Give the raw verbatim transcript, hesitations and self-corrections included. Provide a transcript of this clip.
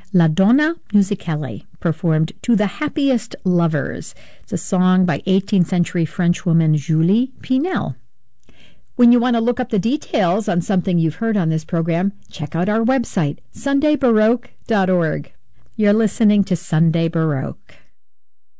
La Donna Musicale, performed To the Happiest Lovers. It's a song by eighteenth century French woman Julie Pinel. When you want to look up the details on something you've heard on this program, check out our website, sunday baroque dot org. You're listening to Sunday Baroque.